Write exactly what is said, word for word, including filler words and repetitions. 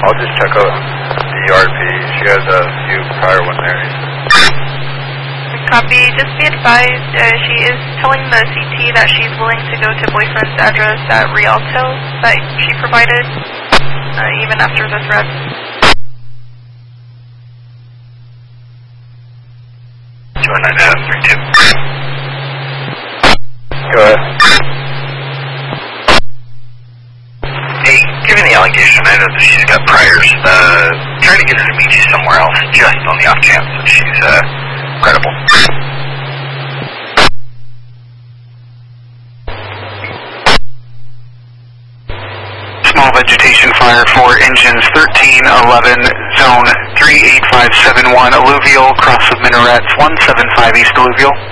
I'll just check out the R P. She has a few prior one there. Copy. Just be advised, uh, she is telling the C T that she's willing to go to boyfriend's address at Rialto that she provided, uh, even after the threat. two one nine seven three two. Go ahead. Hey, given the allegation, I know that she's got priors. Uh, try to get her to meet you somewhere else, just on the off chance that she's, uh, credible. Small vegetation fire for engines thirteen eleven, zone three eight five seven one, alluvial, cross of Minarets, one seven five East alluvial.